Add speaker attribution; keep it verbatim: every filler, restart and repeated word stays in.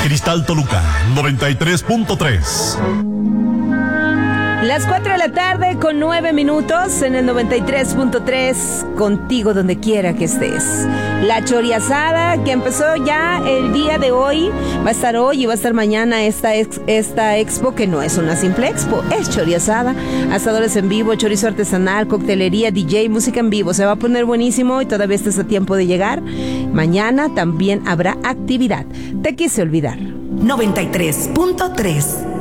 Speaker 1: Cristal Toluca, noventa y tres punto tres.
Speaker 2: Las cuatro de la tarde con nueve minutos en el noventa y tres punto tres, contigo donde quiera que estés. La choriazada que empezó ya el día de hoy, va a estar hoy y va a estar mañana esta, ex, esta expo, que no es una simple expo, es choriazada, asadores en vivo, chorizo artesanal, coctelería, D J, música en vivo. Se va a poner buenísimo y todavía estás a tiempo de llegar. Mañana también habrá actividad. Te quise olvidar.
Speaker 3: noventa y tres punto tres.